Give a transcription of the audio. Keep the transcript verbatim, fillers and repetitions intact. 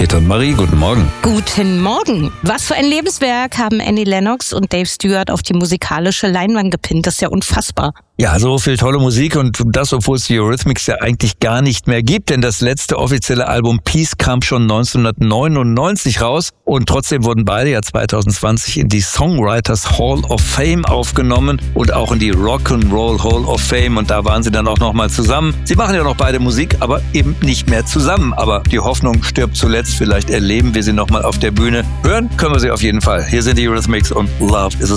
heute. Und Marie, guten Morgen. Guten Morgen. Was für ein Lebenswerk haben Annie Lennox und Dave Stewart auf die musikalische Leinwand gepinnt. Das ist ja unfassbar. Ja, so viel tolle Musik und das, obwohl es die Eurythmics ja eigentlich gar nicht mehr gibt, denn das letzte offizielle Album Peace kam schon neunzehnhundertneunundneunzig raus und trotzdem wurden beide ja zwanzig zwanzig in die Songwriters Hall of Fame aufgenommen und auch in die Rock'n'Roll Hall of Fame und da waren sie dann auch nochmal zusammen. Sie machen ja noch beide Musik, aber eben nicht mehr zusammen, aber die Hoffnung stirbt zuletzt, vielleicht erleben wir sie nochmal auf der Bühne. Hören können wir sie auf jeden Fall. Hier sind die Eurythmics und Love is a